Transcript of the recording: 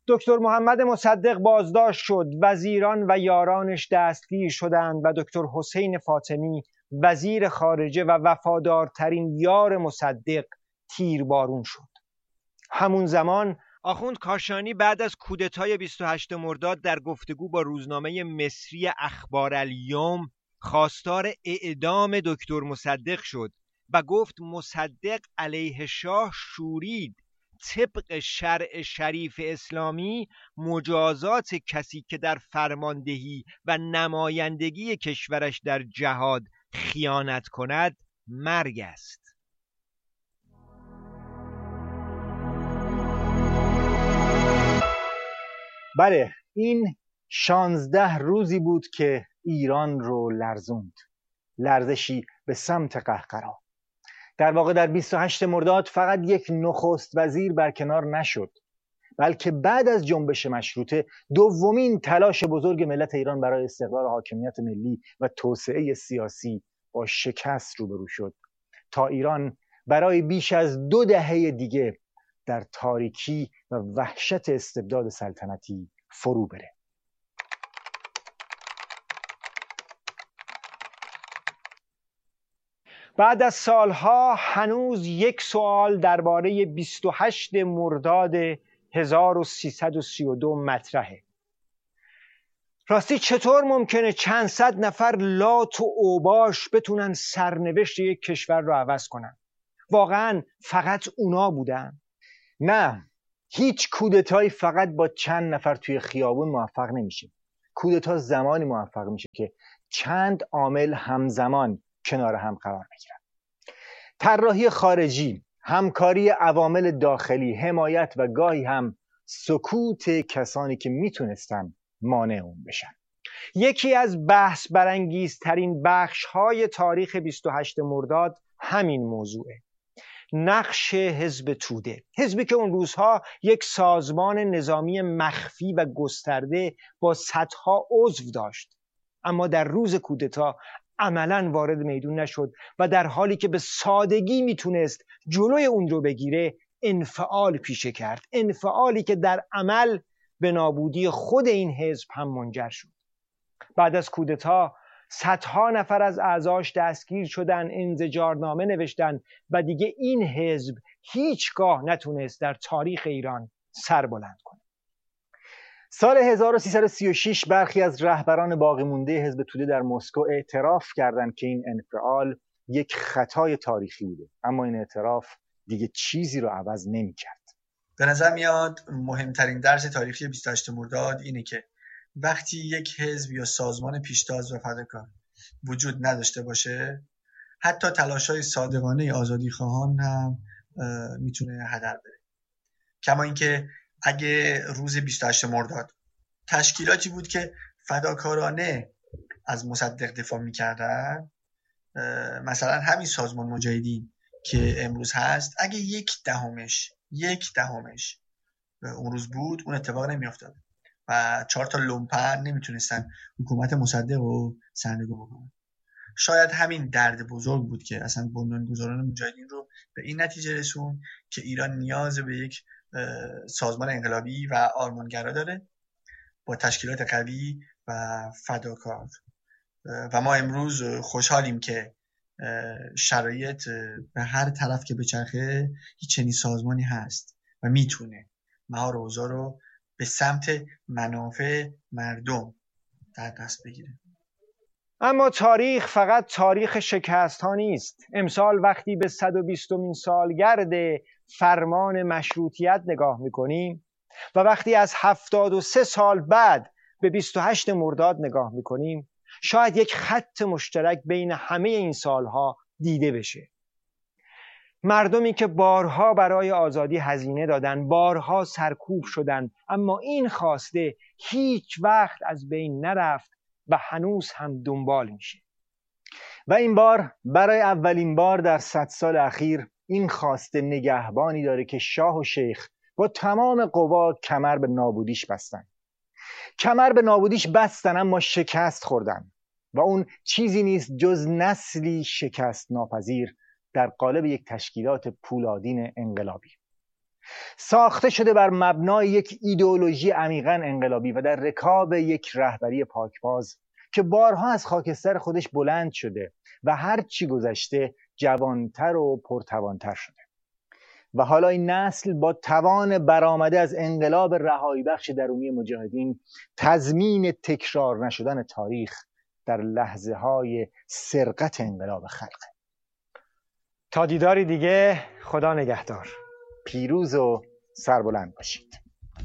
دکتر محمد مصدق بازداشت شد، وزیران و یارانش دستگیر شدند و دکتر حسین فاطمی وزیر خارجه و وفادارترین یار مصدق تیربارون شد. همون زمان آخوند کاشانی بعد از کودتای 28 مرداد در گفتگو با روزنامه مصری اخبار الیوم خواستار اعدام دکتر مصدق شد و گفت مصدق علیه شاه شورید. طبق شرع شریف اسلامی مجازات کسی که در فرماندهی و نمایندگی کشورش در جهاد خیانت کند مرگ است. بله، این 16 روزی بود که ایران رو لرزوند، لرزشی به سمت قهقرا. در واقع در 28 مرداد فقط یک نخست وزیر برکنار نشد، بلکه بعد از جنبش مشروطه دومین تلاش بزرگ ملت ایران برای استقرار حاکمیت ملی و توسعه سیاسی با شکست روبرو شد تا ایران برای بیش از 2 دهه دیگه در تاریکی و وحشت استبداد سلطنتی فرو بره. بعد از سالها هنوز یک سوال درباره 28 مرداد 1332 مطرحه. راستی چطور ممکنه چند صد نفر لات و اوباش بتونن سرنوشت یک کشور رو عوض کنن؟ واقعا فقط اونا بودن؟ نه، هیچ کودتایی فقط با چند نفر توی خیابون موفق نمیشه. کودتا زمانی موفق میشه که چند عامل همزمان کنار هم قرار بگیرن. طراحی خارجی، همکاری عوامل داخلی، حمایت و گاهی هم سکوت کسانی که میتونستن مانع اون بشن. یکی از بحث برانگیزترین بخش‌های تاریخ 28 مرداد همین موضوعه. نقش حزب توده، حزبی که اون روزها یک سازمان نظامی مخفی و گسترده با صدها عضو داشت، اما در روز کودتا عملاً وارد میدون نشد و در حالی که به سادگی میتونست جلوی اون رو بگیره انفعال پیشه کرد، انفعالی که در عمل به نابودی خود این حزب هم منجر شد. بعد از کودتا صدها نفر از اعضاش دستگیر شدن، انزجارنامه نوشتن و دیگه این حزب هیچگاه نتونست در تاریخ ایران سر بلند کنه. سال 1336 برخی از رهبران باقی مونده حزب توده در مسکو اعتراف کردند که این انفعال یک خطای تاریخی بوده، اما این اعتراف دیگه چیزی رو عوض نمی‌کرد. به نظر میاد مهمترین درس تاریخی 28 مرداد اینه که وقتی یک حزب یا سازمان پیشتاز و فداکار وجود نداشته باشه، حتی تلاش‌های صادقانه آزادیخواهان هم میتونه هدر بره. کما اینکه اگه روز 28 مرداد تشکیلاتی بود که فداکارانه از مصدق دفاع میکردن، مثلا همین سازمان مجاهدین که امروز هست، اگه یک دهمش اون روز بود، اون اتفاق نمیافتاد و 4 تا لومپر نمیتونستن حکومت مصدق رو سرنگون بکنن. شاید همین درد بزرگ بود که اصلا بنیانگذاران مجاهدین رو به این نتیجه رسون که ایران نیاز به یک سازمان انقلابی و آرمانگرا داره با تشکیلات قوی و فداکار. و ما امروز خوشحالیم که شرایط به هر طرف که بچرخه هیچ چنین سازمانی هست و میتونه مهار اوضاع رو به سمت منافع مردم در دست بگیره. اما تاریخ فقط تاریخ شکست ها نیست. امسال وقتی به 120مین سالگرد فرمان مشروطیت نگاه میکنیم و وقتی از 73 سال بعد به 28 مرداد نگاه میکنیم، شاید یک خط مشترک بین همه این سالها دیده بشه. مردمی که بارها برای آزادی هزینه دادن، بارها سرکوب شدن، اما این خواسته هیچ وقت از بین نرفت و هنوز هم دنبال میشه. و این بار برای اولین بار در 100 سال اخیر این خواسته نگهبانی داره که شاه و شیخ با تمام قوا کمر به نابودیش بستن. کمر به نابودیش بستن اما شکست خوردن و اون چیزی نیست جز نسلی شکست ناپذیر در قالب یک تشکیلات پولادین انقلابی. ساخته شده بر مبنای یک ایدئولوژی عمیقاً انقلابی و در رکاب یک رهبری پاکباز که بارها از خاکستر خودش بلند شده و هر چی گذشته جوانتر و پرتوانتر شده. و حالا این نسل با توان برآمده از انقلاب رهایی بخش درونی مجاهدین تضمین تکرار نشدن تاریخ در لحظه های سرقت انقلاب خلقه. تا دیداری دیگه، خدا نگهدار. پیروز و سربلند باشید.